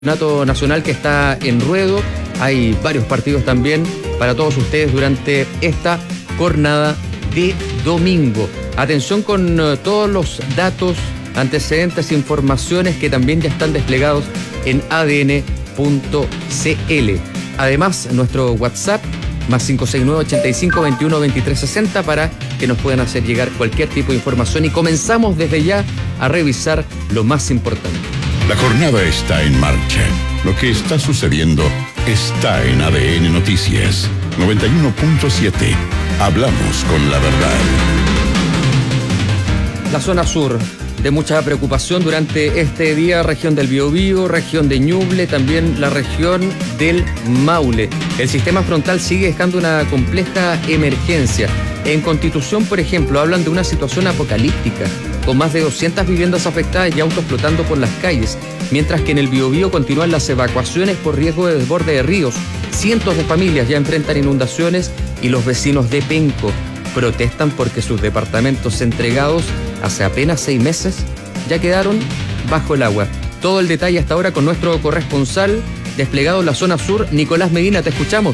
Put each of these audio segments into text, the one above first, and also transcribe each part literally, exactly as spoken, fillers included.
Campeonato nacional que está en ruedo. Hay varios partidos también para todos ustedes durante esta jornada de domingo. Atención con uh, todos los datos, antecedentes, informaciones que también ya están desplegados en A D N punto C L. Además, nuestro WhatsApp más cinco seis nueve, ochenta y cinco, veintiuno, veintitrés, sesenta para que nos puedan hacer llegar cualquier tipo de información. Y comenzamos desde ya a revisar lo más importante. La jornada está en marcha. Lo que está sucediendo está en A D N Noticias. noventa y uno punto siete. Hablamos con la verdad. La zona sur, de mucha preocupación durante este día, región del Biobío, región de Ñuble, también la región del Maule. El sistema frontal sigue dejando una compleja emergencia. En Constitución, por ejemplo, hablan de una situación apocalíptica, con más de doscientas viviendas afectadas y autos flotando por las calles, mientras que en el Biobío continúan las evacuaciones por riesgo de desborde de ríos. Cientos de familias ya enfrentan inundaciones y los vecinos de Penco protestan porque sus departamentos entregados hace apenas seis meses ya quedaron bajo el agua. Todo el detalle hasta ahora con nuestro corresponsal desplegado en la zona sur, Nicolás Medina, te escuchamos.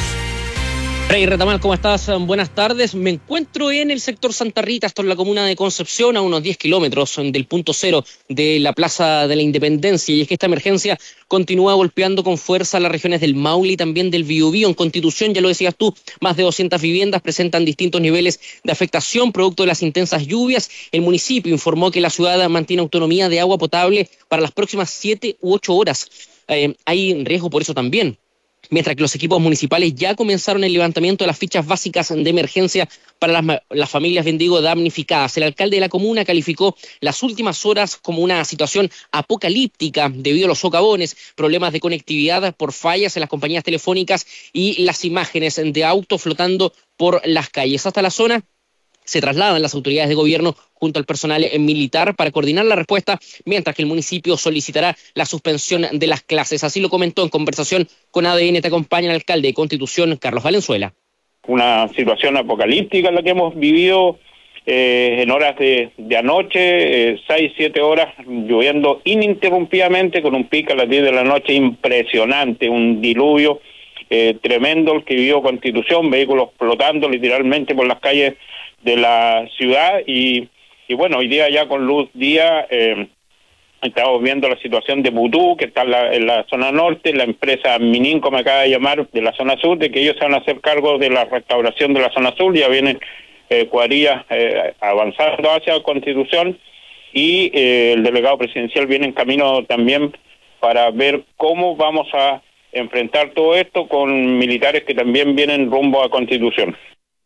Rey Retamal, ¿cómo estás? Buenas tardes. Me encuentro en el sector Santa Rita, esto es la comuna de Concepción, a unos diez kilómetros del punto cero de la Plaza de la Independencia, y es que esta emergencia continúa golpeando con fuerza las regiones del Maule y también del Biobío. En Constitución, ya lo decías tú, más de doscientas viviendas presentan distintos niveles de afectación producto de las intensas lluvias. El municipio informó que la ciudad mantiene autonomía de agua potable para las próximas siete u ocho horas. Eh, hay riesgo por eso también. Mientras que los equipos municipales ya comenzaron el levantamiento de las fichas básicas de emergencia para las, las familias, bien digo, damnificadas. El alcalde de la comuna calificó las últimas horas como una situación apocalíptica debido a los socavones, problemas de conectividad por fallas en las compañías telefónicas y las imágenes de autos flotando por las calles. Hasta la zona se trasladan las autoridades de gobierno junto al personal militar para coordinar la respuesta, mientras que el municipio solicitará la suspensión de las clases. Así lo comentó en conversación con A D N. Te acompaña el alcalde de Constitución, Carlos Valenzuela. Una situación apocalíptica la que hemos vivido eh, en horas de, de anoche, eh, seis, siete horas, lloviendo ininterrumpidamente con un pico a las diez de la noche impresionante, un diluvio eh, tremendo el que vivió Constitución, vehículos flotando literalmente por las calles de la ciudad. Y, y bueno, hoy día ya con luz día eh, estamos viendo la situación de Butú, que está en la, en la zona norte. La empresa Mininco me acaba de llamar de la zona sur, de que ellos se van a hacer cargo de la restauración de la zona sur. Ya vienen eh, cuadrillas eh, avanzando hacia Constitución, y eh, el delegado presidencial viene en camino también para ver cómo vamos a enfrentar todo esto con militares que también vienen rumbo a Constitución.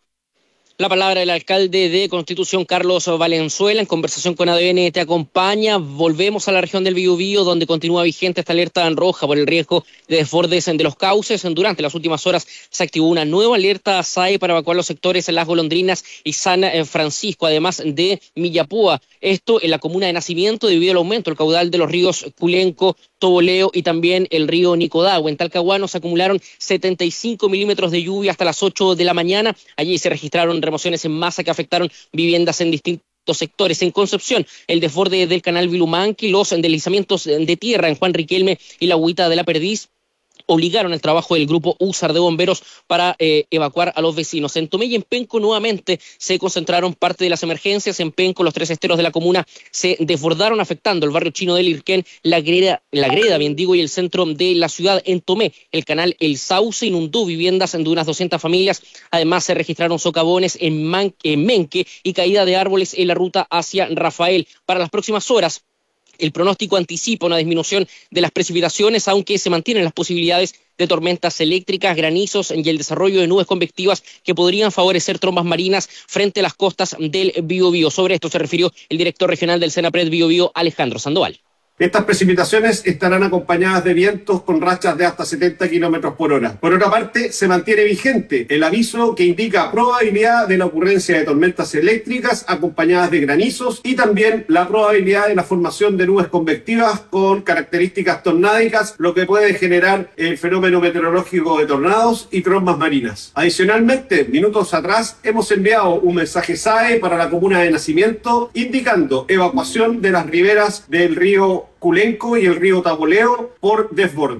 La palabra del alcalde de Constitución, Carlos Valenzuela, en conversación con A D N te acompaña. Volvemos a la región del Biobío, donde continúa vigente esta alerta en roja por el riesgo de desbordes de los cauces. Durante las últimas horas se activó una nueva alerta S A E para evacuar los sectores Las Golondrinas y San Francisco, además de Millapúa. Esto en la comuna de Nacimiento, debido al aumento del caudal de los ríos Culenco, Toboleo y también el río Nicodagua. En Talcahuano se acumularon setenta y cinco milímetros de lluvia hasta las ocho de la mañana. Allí se registraron remociones en masa que afectaron viviendas en distintos sectores. En Concepción, el desborde del canal Vilumanqui, los deslizamientos de tierra en Juan Riquelme y la Agüita de la Perdiz obligaron el trabajo del grupo USAR de bomberos para eh, evacuar a los vecinos. En Tomé y en Penco nuevamente se concentraron parte de las emergencias. En Penco, los tres esteros de la comuna se desbordaron, afectando el barrio chino del Irquén, la greda, la greda, bien digo, y el centro de la ciudad. En Tomé, el canal El Sauce inundó viviendas de unas doscientas familias. Además, se registraron socavones en, Man- en Menque y caída de árboles en la ruta hacia Rafael. Para las próximas horas, el pronóstico anticipa una disminución de las precipitaciones, aunque se mantienen las posibilidades de tormentas eléctricas, granizos y el desarrollo de nubes convectivas que podrían favorecer trombas marinas frente a las costas del Biobío. Sobre esto se refirió el director regional del Senapred Biobío, Alejandro Sandoval. Estas precipitaciones estarán acompañadas de vientos con rachas de hasta setenta kilómetros por hora. Por otra parte, se mantiene vigente el aviso que indica probabilidad de la ocurrencia de tormentas eléctricas acompañadas de granizos, y también la probabilidad de la formación de nubes convectivas con características tornádicas, lo que puede generar el fenómeno meteorológico de tornados y trombas marinas. Adicionalmente, minutos atrás hemos enviado un mensaje S A E para la comuna de Nacimiento indicando evacuación de las riberas del río Culenco y el río Taboleo por desborde.